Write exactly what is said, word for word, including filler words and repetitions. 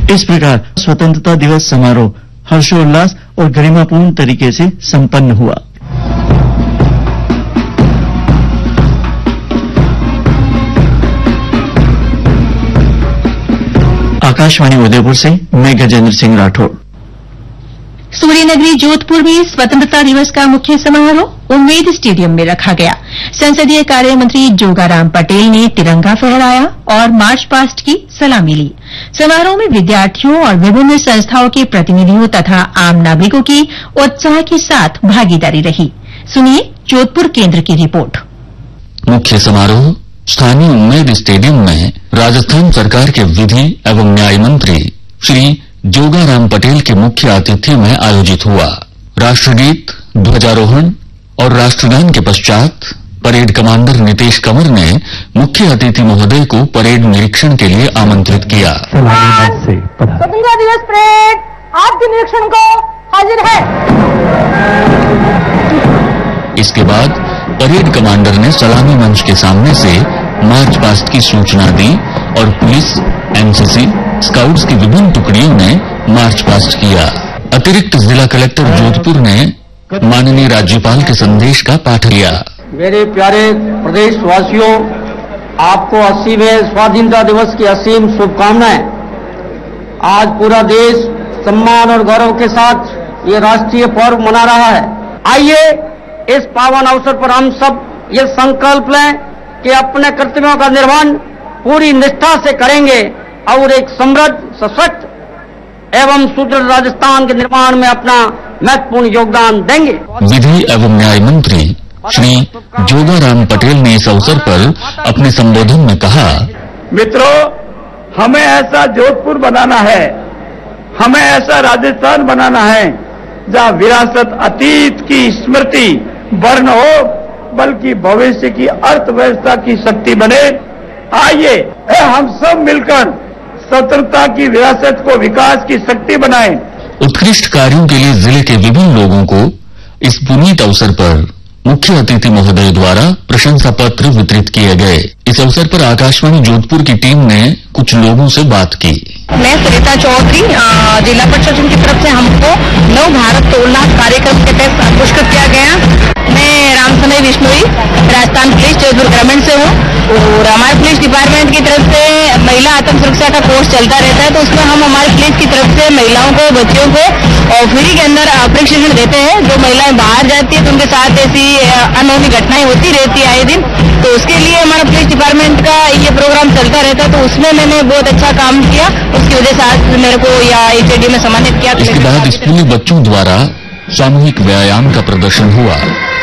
इस प्रकार स्वतंत्रता दिवस समारोह हर्षोल्लास और गरिमापूर्ण तरीके से संपन्न हुआ। आकाशवाणी उदयपुर से मैं गजेंद्र सिंह राठौड़। सूर्यनगरी जोधपुर में स्वतंत्रता दिवस का मुख्य समारोह उम्मेद स्टेडियम में रखा गया। संसदीय कार्य मंत्री जोगाराम पटेल ने तिरंगा फहराया और मार्च पास्ट की सलामी ली। समारोह में विद्यार्थियों और विभिन्न संस्थाओं के प्रतिनिधियों तथा आम नागरिकों की उत्साह के साथ भागीदारी रही। सुनिए जोधपुर केंद्र की रिपोर्ट। मुख्य समारोह स्थानीय उम्मेद स्टेडियम में राजस्थान सरकार के विधि एवं न्याय मंत्री श्री जोगाराम पटेल के मुख्य आतिथ्य में आयोजित हुआ। राष्ट्रगीत, ध्वजारोहण और राष्ट्रगान के पश्चात परेड कमांडर नितेश कंवर ने मुख्य अतिथि महोदय को परेड निरीक्षण के लिए आमंत्रित किया। स्वतंत्रता दिवस परेड आपके निरीक्षण को हाजिर है। इसके बाद परेड कमांडर ने सलामी मंच के सामने से मार्च पास्ट की सूचना दी और पुलिस, एनसीसी, स्काउट्स की विभिन्न टुकड़ियों ने मार्च पास्ट किया। अतिरिक्त जिला कलेक्टर जोधपुर ने माननीय राज्यपाल के संदेश का पाठ लिया। मेरे प्यारे प्रदेशवासियों, आपको अस्सीवें स्वाधीनता दिवस की असीम शुभकामनाएं। आज पूरा देश सम्मान और गौरव के साथ ये राष्ट्रीय पर्व मना रहा है। आइए इस पावन अवसर पर हम सब ये संकल्प लें कि अपने कर्तव्यों का निर्वहन पूरी निष्ठा से करेंगे और एक समृद्ध, सशक्त एवं सुदृढ़ राजस्थान के निर्माण में अपना महत्वपूर्ण योगदान देंगे। विधि एवं न्याय मंत्री श्री जोगाराम पटेल ने इस अवसर पर अपने संबोधन में कहा, मित्रों, हमें ऐसा जोधपुर बनाना है, हमें ऐसा राजस्थान बनाना है जहाँ विरासत अतीत की स्मृति वर्ण हो, बल्कि भविष्य की अर्थव्यवस्था की शक्ति बने। आइए हम सब मिलकर स्वतंत्रता की विरासत को विकास की शक्ति बनाएं। उत्कृष्ट कार्यों के लिए जिले के विभिन्न लोगों को इस पुनीत अवसर पर मुख्य अतिथि महोदय द्वारा प्रशंसा पत्र वितरित किए गए। इस अवसर पर आकाशवाणी जोधपुर की टीम ने कुछ लोगों से बात की। मैं सुनीता चौधरी, जिला प्रशासन की तरफ से हमको नव भारत उल्लास कार्यक्रम के तहत पुरस्कृत किया गया। मैं रामसमय विष्णुई, राजस्थान पुलिस जोधपुर ग्रामीण से हूँ और हमारे पुलिस डिपार्टमेंट की तरफ से महिला आत्म सुरक्षा का कोर्स चलता रहता है, तो उसमें हम हमारे पुलिस की तरफ से महिलाओं को, बच्चियों को और फ्री के अंदर प्रशिक्षण देते हैं। जो महिलाएं बाहर जाती है तो उनके साथ ऐसी अनहोनी घटनाएं होती रहती है आए दिन, तो उसके लिए हमारा पुलिस डिपार्टमेंट का ये प्रोग्राम चलता रहता है। तो उसमें मैंने बहुत अच्छा काम किया, उसकी वजह से आज मेरे को या एचएडी में सम्मानित किया। इसके बाद स्कूली बच्चों द्वारा सामूहिक व्यायाम का प्रदर्शन हुआ।